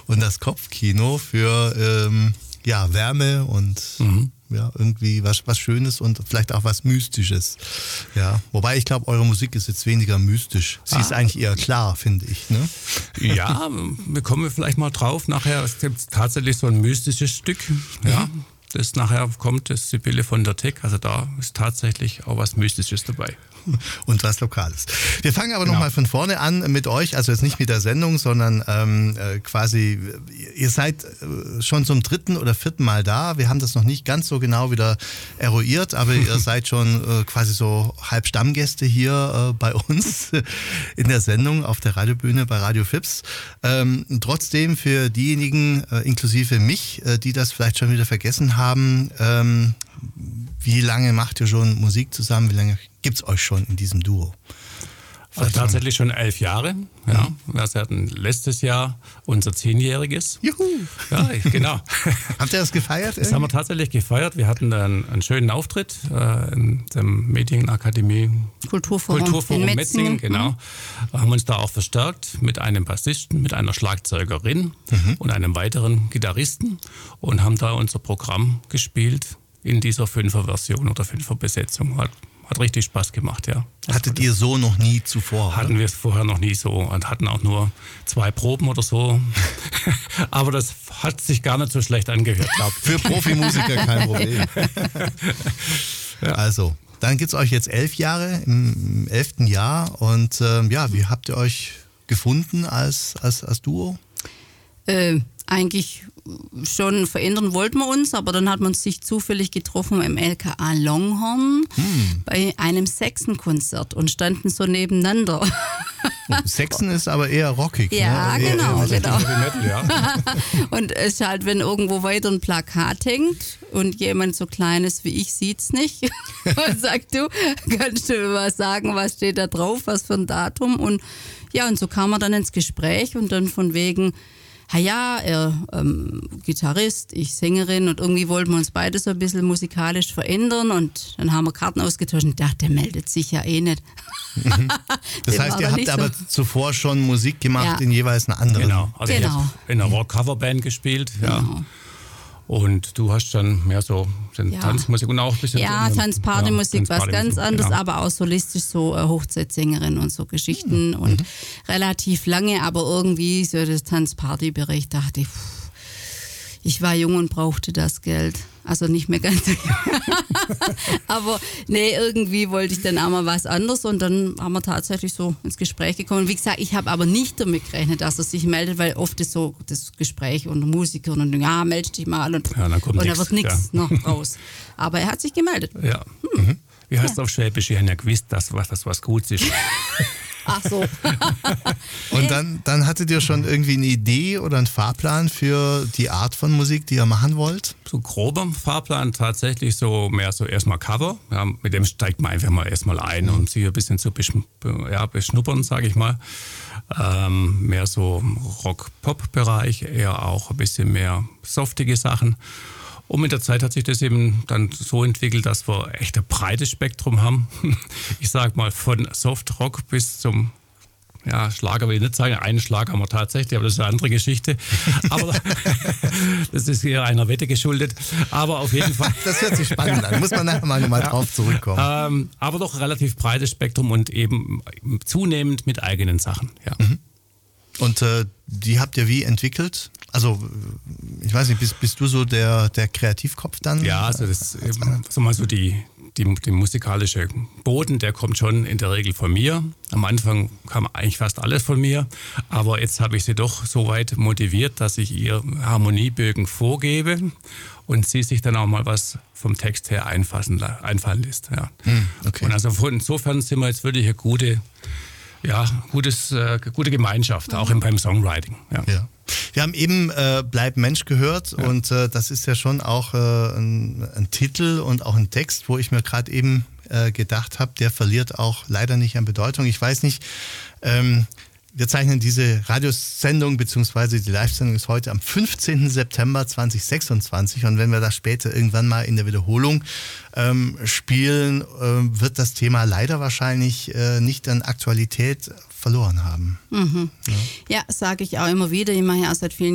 und das Kopfkino für Wärme und irgendwie was Schönes und vielleicht auch was Mystisches. Ja, wobei ich glaube, eure Musik ist jetzt weniger mystisch. Sie ist eigentlich eher klar, finde ich. Ne? Ja, wir kommen vielleicht mal drauf. Nachher ist es tatsächlich so ein mystisches Stück. Ja. Das nachher kommt, das Sibylle von der Teck, also da ist tatsächlich auch was Mystisches dabei. Und was Lokales. Wir fangen aber nochmal von vorne an mit euch, also jetzt nicht mit der Sendung, sondern quasi, ihr seid schon zum 3. oder 4. Mal da. Wir haben das noch nicht ganz so genau wieder eruiert, aber ihr seid schon quasi so halb Stammgäste hier bei uns in der Sendung auf der Radiobühne bei Radio Fips. Trotzdem für diejenigen, inklusive mich, die das vielleicht schon wieder vergessen haben, wie lange macht ihr schon Musik zusammen? Wie lange gibt es euch schon in diesem Duo? Also tatsächlich schon 11 Jahre. Ja. Wir hatten letztes Jahr unser 10-jähriges. Juhu! Ja, genau. Habt ihr das gefeiert? Das haben wir tatsächlich gefeiert. Wir hatten einen schönen Auftritt in der Medienakademie Kulturforum in Metzingen. Genau. Haben uns da auch verstärkt mit einem Bassisten, mit einer Schlagzeugerin und einem weiteren Gitarristen und haben da unser Programm gespielt in dieser 5er-Version oder 5er-Besetzung. Hat richtig Spaß gemacht, ja. Hattet ihr so noch nie zuvor? Hatten wir es vorher noch nie so und hatten auch nur 2 Proben oder so. Aber das hat sich gar nicht so schlecht angehört, glaube ich. Für Profimusiker kein Problem. Ja. Also, dann gibt es euch jetzt 11 Jahre, im 11. Jahr. Und wie habt ihr euch gefunden als Duo? Eigentlich schon verändern wollten wir uns, aber dann hat man sich zufällig getroffen im LKA Longhorn bei einem Sexenkonzert und standen so nebeneinander. Sexen ist aber eher rockig. Ja, ne? genau. Metal, ja. Und es ist halt, wenn irgendwo weiter ein Plakat hängt und jemand so Kleines wie ich sieht's nicht und sagt, du, kannst du mir was sagen, was steht da drauf, was für ein Datum? Und ja, und so kam er dann ins Gespräch und dann von wegen, er Gitarrist, ich Sängerin und irgendwie wollten wir uns beide so ein bisschen musikalisch verändern und dann haben wir Karten ausgetauscht und dachte, der meldet sich ja eh nicht. Das heißt, ihr habt aber zuvor schon Musik gemacht in jeweils einer anderen. Genau, also ich habe in einer Rock-Cover-Band gespielt, ja. Genau. Und du hast dann mehr so Tanzmusik und auch ein bisschen... Ja, Tanzpartymusik, was ganz anderes, aber auch solistisch so Hochzeitssängerin und so Geschichten und relativ lange, aber irgendwie so das Tanzparty-Bereich dachte ich, ich war jung und brauchte das Geld. Also nicht mehr ganz so jung. Aber nee, irgendwie wollte ich dann auch mal was anderes und dann haben wir tatsächlich so ins Gespräch gekommen. Wie gesagt, ich habe aber nicht damit gerechnet, dass er sich meldet, weil oft ist so das Gespräch unter Musikern und melde dich mal und dann da wird nichts noch raus. Aber er hat sich gemeldet. Ja. Wie heißt es auf Schwäbisch? Ich habe ja gewusst, dass was Gutes ist. Ach so. Und dann hattet ihr schon irgendwie eine Idee oder einen Fahrplan für die Art von Musik, die ihr machen wollt? So grober Fahrplan tatsächlich so mehr so erstmal Cover. Ja, mit dem steigt man einfach mal erstmal ein, um sich ein bisschen zu beschnuppern, sage ich mal. Mehr so Rock-Pop-Bereich, eher auch ein bisschen mehr softige Sachen. Und mit der Zeit hat sich das eben dann so entwickelt, dass wir echt ein breites Spektrum haben. Ich sag mal von Soft-Rock bis zum Schlager will ich nicht sagen. Einen Schlag haben wir tatsächlich, aber das ist eine andere Geschichte. Aber das ist eher einer Wette geschuldet. Aber auf jeden Fall. Das hört sich spannend an. Muss man nachher mal drauf zurückkommen. Aber doch relativ breites Spektrum und eben zunehmend mit eigenen Sachen. Ja. Und die habt ihr wie entwickelt? Also, ich weiß nicht, bist du so der Kreativkopf dann? Ja, also die musikalische Boden, der kommt schon in der Regel von mir. Am Anfang kam eigentlich fast alles von mir, aber jetzt habe ich sie doch so weit motiviert, dass ich ihr Harmoniebögen vorgebe und sie sich dann auch mal was vom Text her einfallen lässt. Ja. Okay. Und also insofern sind wir jetzt wirklich eine gute Gemeinschaft, auch beim Songwriting. Ja. Wir haben eben Bleib Mensch gehört und das ist ja schon auch ein Titel und auch ein Text, wo ich mir gerade eben gedacht habe, der verliert auch leider nicht an Bedeutung. Ich weiß nicht, wir zeichnen diese Radiosendung bzw. die Live-Sendung ist heute am 15. September 2026 und wenn wir das später irgendwann mal in der Wiederholung spielen, wird das Thema leider wahrscheinlich nicht an Aktualität verloren haben. Ja, sage ich auch immer wieder. Ich mache ja seit vielen